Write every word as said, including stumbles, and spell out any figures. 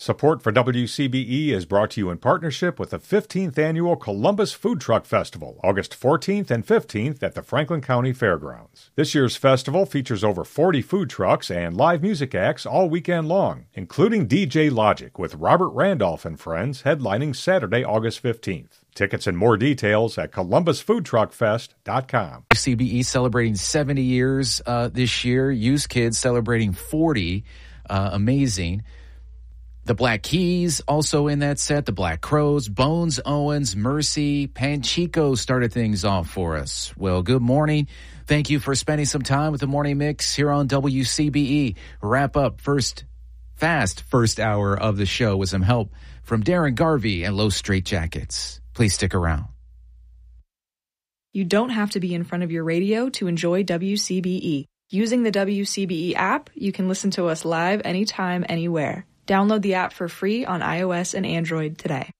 Support for W C B E is brought to you in partnership with the fifteenth Annual Columbus Food Truck Festival, August fourteenth and fifteenth at the Franklin County Fairgrounds. This year's festival features over forty food trucks and live music acts all weekend long, including D J Logic with Robert Randolph and Friends headlining Saturday, August fifteenth. Tickets and more details at columbus food truck fest dot com. C B E celebrating seventy years uh, this year. Used Kids celebrating forty. Uh, amazing. The Black Keys also in that set. The Black Crows, Bones Owens, Mercy, Panchico started things off for us. Well, good morning. Thank you for spending some time with the Morning Mix here on W C B E. Wrap up first, fast first hour of the show with some help from Darren Garvey and Low Straight Jackets. Please stick around. You don't have to be in front of your radio to enjoy W C B E. Using the W C B E app, you can listen to us live anytime, anywhere. Download the app for free on iOS and Android today.